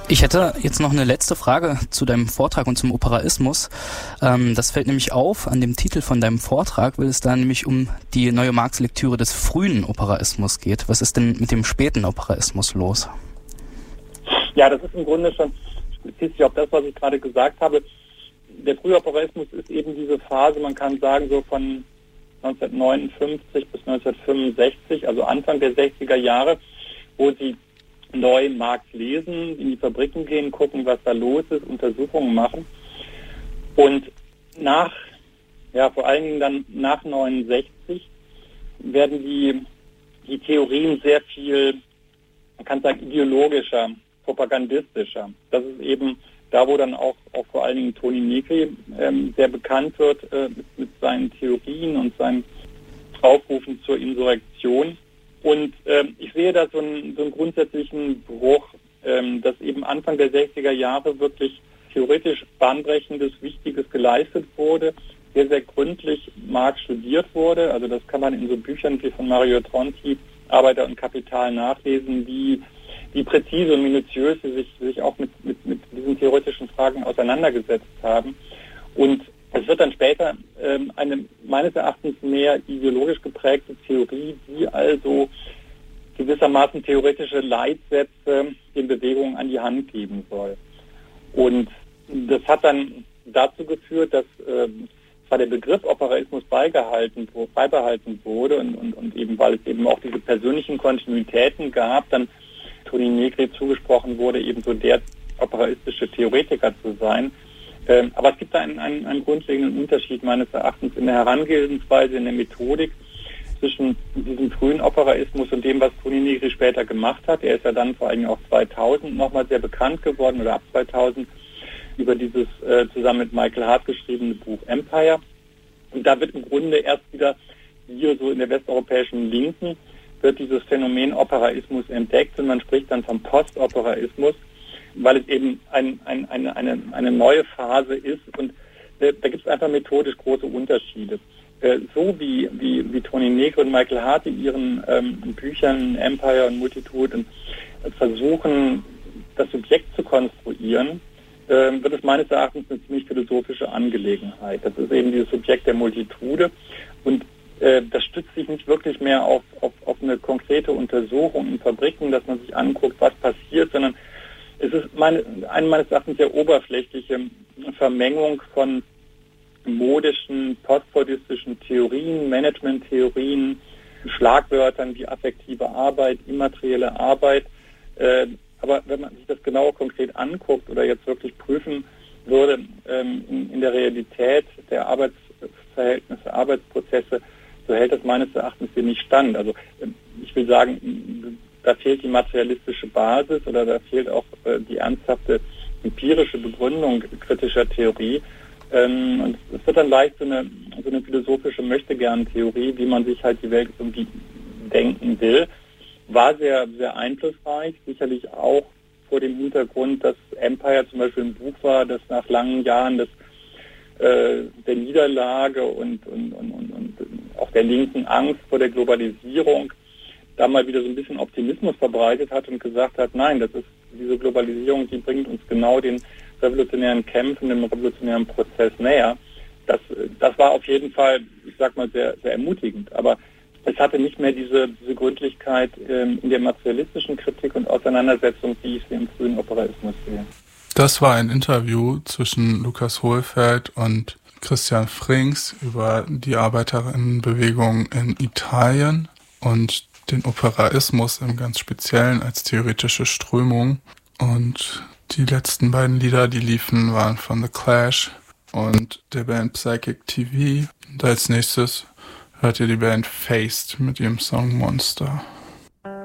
Ich hätte jetzt noch eine letzte Frage zu deinem Vortrag und zum Operaismus. Das fällt nämlich auf an dem Titel von deinem Vortrag, weil es da nämlich um die neue Marx-Lektüre des frühen Operaismus geht. Was ist denn mit dem späten Operaismus los? Ja, das ist im Grunde schon, bezieht sich auf das, was ich gerade gesagt habe. Der frühe Operaismus ist eben diese Phase, man kann sagen, so von 1959 bis 1965, also Anfang der 60er Jahre, wo sie neu Marx lesen, in die Fabriken gehen, gucken, was da los ist, Untersuchungen machen. Und vor allen Dingen dann nach 69 werden die Theorien sehr viel, man kann sagen, ideologischer, propagandistischer. Das ist eben da, wo dann auch vor allen Dingen Toni Negri sehr bekannt wird mit seinen Theorien und seinen Aufrufen zur Insurrektion. Und ich sehe da so einen grundsätzlichen Bruch, dass eben Anfang der 60er Jahre wirklich theoretisch bahnbrechendes, Wichtiges geleistet wurde, sehr, sehr gründlich Marx studiert wurde. Also das kann man in so Büchern wie von Mario Tronti, Arbeiter und Kapital, nachlesen, wie präzise und minutiös sie sich auch mit diesen theoretischen Fragen auseinandergesetzt haben. Und es wird dann später eine meines Erachtens mehr ideologisch geprägte Theorie, die also gewissermaßen theoretische Leitsätze den Bewegungen an die Hand geben soll. Und das hat dann dazu geführt, dass zwar der Begriff Operaismus beibehalten wurde und eben, weil es eben auch diese persönlichen Kontinuitäten gab, dann Toni Negri zugesprochen wurde, eben so der operaistische Theoretiker zu sein. Aber es gibt da einen grundlegenden Unterschied meines Erachtens in der Herangehensweise, in der Methodik zwischen diesem frühen Operaismus und dem, was Toni Negri später gemacht hat. Er ist ja dann vor allem auch 2000 nochmal sehr bekannt geworden, oder ab 2000, über dieses zusammen mit Michael Hart geschriebene Buch Empire. Und da wird im Grunde erst wieder hier so in der westeuropäischen Linken wird dieses Phänomen Operaismus entdeckt und man spricht dann vom Postoperaismus, weil es eben eine neue Phase ist und da gibt es einfach methodisch große Unterschiede. So wie Toni Negri und Michael Hart in ihren Büchern Empire und Multitude versuchen, das Subjekt zu konstruieren, wird es meines Erachtens eine ziemlich philosophische Angelegenheit. Das ist eben dieses Subjekt der Multitude und das stützt sich nicht wirklich mehr auf eine konkrete Untersuchung in Fabriken, dass man sich anguckt, was passiert, sondern es ist eine meines Erachtens sehr oberflächliche Vermengung von modischen, postfordistischen Theorien, Managementtheorien, Schlagwörtern wie affektive Arbeit, immaterielle Arbeit. Aber wenn man sich das genauer konkret anguckt oder jetzt wirklich prüfen würde, in der Realität der Arbeitsverhältnisse, Arbeitsprozesse, so hält das meines Erachtens hier nicht stand. Also ich will sagen, da fehlt die materialistische Basis oder da fehlt auch die ernsthafte empirische Begründung kritischer Theorie. Und es wird dann leicht so eine philosophische Möchtegern-Theorie, wie man sich halt die Welt irgendwie denken will. War sehr, sehr einflussreich, sicherlich auch vor dem Hintergrund, dass Empire zum Beispiel ein Buch war, das nach langen Jahren der Niederlage und auch der linken Angst vor der Globalisierung da mal wieder so ein bisschen Optimismus verbreitet hat und gesagt hat, nein, diese Globalisierung, die bringt uns genau den revolutionären Kämpfen, dem revolutionären Prozess näher. Das war auf jeden Fall, ich sag mal, sehr, sehr ermutigend. Aber es hatte nicht mehr diese Gründlichkeit in der materialistischen Kritik und Auseinandersetzung, wie ich sie im frühen Operaismus sehe. Das war ein Interview zwischen Lukas Hohlfeld und Christian Frings über die Arbeiterinnenbewegung in Italien und den Operaismus im ganz Speziellen als theoretische Strömung. Und die letzten beiden Lieder, die liefen, waren von The Clash und der Band Psychic TV. Und als nächstes hört ihr die Band Faced mit ihrem Song Monster.